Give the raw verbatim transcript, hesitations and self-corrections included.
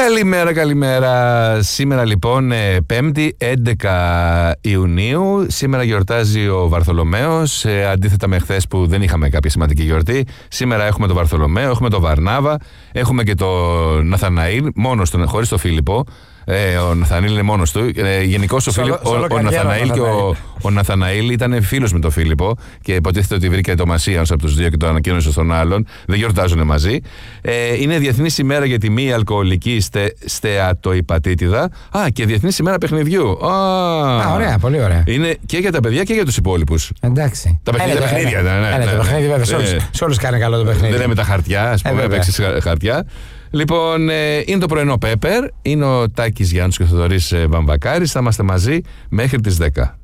Καλημέρα, καλημέρα. Σήμερα λοιπόν πέμπτη έντεκα Ιουνίου. Σήμερα γιορτάζει ο Βαρθολομαίος, ε, αντίθετα με χθες που δεν είχαμε κάποια σημαντική γιορτή. Σήμερα έχουμε τον Βαρθολομαίο, έχουμε τον Βαρνάβα, έχουμε και τον Ναθαναήλ, μόνος του, χωρίς τον Φίλιππο. Ε, ο Ναθαναήλ είναι μόνος του. Ε, Γενικώς ο, Φίλιπ, ο, ο, ο Ναθαναήλ και ο, ο Ναθαναήλ ήταν φίλος με τον Φίλιππο και υποτίθεται ότι βρήκε το μασίανος από τους δύο και το ανακοίνωσε στον άλλον. Δεν γιορτάζουν μαζί. Ε, είναι Διεθνής ημέρα για τη μη αλκοολική στε, στεατοϊπατήτιδα. Α, και Διεθνής ημέρα παιχνιδιού. Α, Α, ωραία, πολύ ωραία. Είναι και για τα παιδιά και για τους υπόλοιπους. Εντάξει. Τα παιχνίδια, Έλε, παιχνίδια. έλε, Ναι, ναι, έλε, ναι, το παιχνίδι βέβαια. Σε ναι. όλους, σε όλους κάνει καλό το παιχνίδι. Δεν λέμε τα χαρτιά, ας πούμε, ε, παίξεις χαρτιά. Λοιπόν, ε, είναι το πρωινό Πέπερ, είναι ο Τάκης Γιάννους και ο Θοδωρής Βαμβακάρης. Θα είμαστε μαζί μέχρι τις δέκα.